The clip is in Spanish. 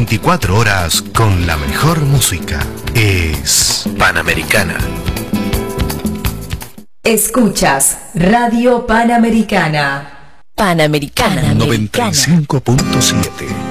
24 horas con la mejor música. Es Panamericana. Escuchas Radio Panamericana. Panamericana. 95.7.